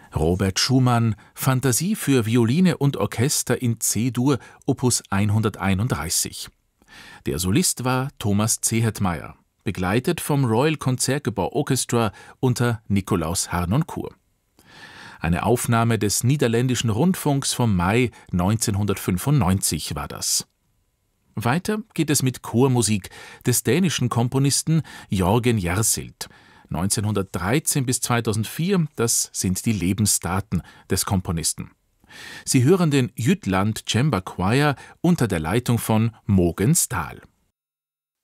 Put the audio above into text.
Robert Schumann, Fantasie für Violine und Orchester in C-Dur, Opus 131. Der Solist war Thomas Zehetmeier, begleitet vom Royal Concertgebouw Orchestra unter Nikolaus Harnoncourt. Eine Aufnahme des Niederländischen Rundfunks vom Mai 1995 war das. Weiter geht es mit Chormusik des dänischen Komponisten Jørgen Jersild. 1913 bis 2004, das sind die Lebensdaten des Komponisten. Sie hören den Jütland Chamber Choir unter der Leitung von Mogens Dahl.